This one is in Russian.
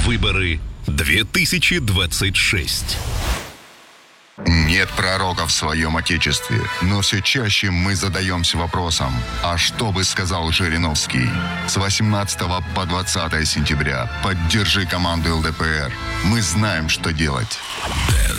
Выборы 2026. Нет пророка в своем Отечестве, но все чаще мы задаемся вопросом, а что бы сказал Жириновский? С 18 по 20 сентября поддержи команду ЛДПР. Мы знаем, что делать.